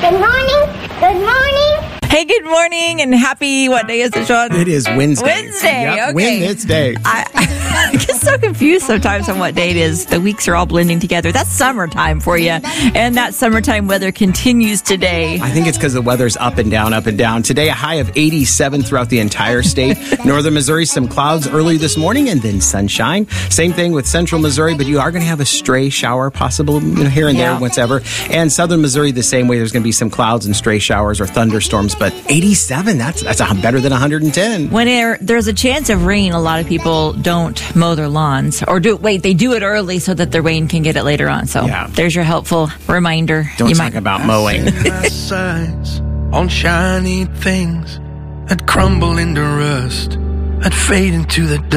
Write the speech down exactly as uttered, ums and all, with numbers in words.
Good morning. Good morning. Hey, good morning, and happy, what day is it, Sean? It is Wednesday. Wednesday, yep, okay. Wednesday. I, I get so confused sometimes on what day it is. The weeks are all blending together. That's summertime for you. And that summertime weather continues today. I think it's because the weather's up and down, up and down. Today, a high of eighty-seven throughout the entire state. Northern Missouri, some clouds early this morning, and then sunshine. Same thing with Central Missouri, but you are going to have a stray shower possible, you know, here and Yeah. there, whatever. And Southern Missouri, the same way. There's going to be some clouds and stray showers or thunderstorms, but eighty-seven, that's that's a, better than one hundred ten. When there, there's a chance of rain, a lot of people don't mow their lawns. Or do wait, they do it early so that the rain can get it later on. So Yeah. there's your helpful reminder. Don't you talk might about mowing. My sights on shiny things that crumble into rust, that fade into the dust.